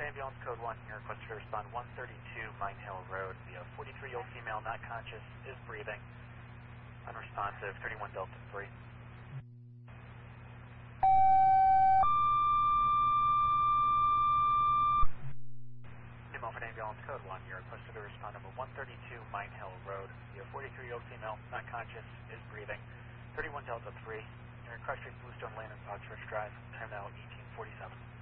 Ambulance Code 1, your request to respond 132 Mine Hill Road. The 43-year-old female not conscious, is breathing. Unresponsive, 31 Delta 3. New Milford Ambulance Code 1, your request to respond number 132 Mine Hill Road. The 43-year-old female not conscious, is breathing. 31 Delta 3. Your request to Bluestone Lane and Fox Ridge Drive. Time now 1847.